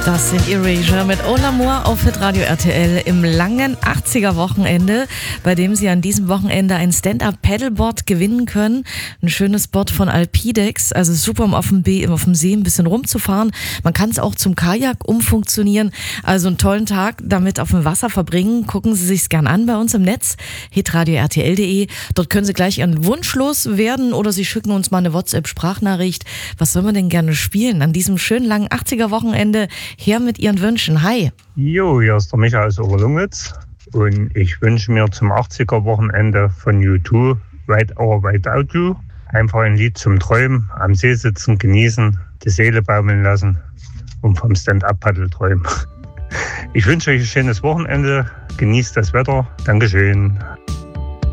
Das sind Erasure mit Au L'Amour auf Hitradio RTL im langen 80er-Wochenende, bei dem Sie an diesem Wochenende ein Stand-Up-Paddleboard gewinnen können. Ein schönes Board von Alpidex, also super, um auf dem See ein bisschen rumzufahren. Man kann es auch zum Kajak umfunktionieren. Also einen tollen Tag damit auf dem Wasser verbringen. Gucken Sie sich's gern an bei uns im Netz, hitradio-rtl.de. Dort können Sie gleich Ihren Wunsch loswerden oder Sie schicken uns mal eine WhatsApp-Sprachnachricht. Was soll man denn gerne spielen an diesem schönen langen 80er-Wochenende? Her mit Ihren Wünschen. Hi. Jo, hier ist der Michael aus Oberlungwitz und ich wünsche mir zum 80er-Wochenende von U2 Ride Our Ride Out You einfach ein Lied zum Träumen, am See sitzen, genießen, die Seele baumeln lassen und vom Stand-Up-Paddle träumen. Ich wünsche euch ein schönes Wochenende, genießt das Wetter, Dankeschön.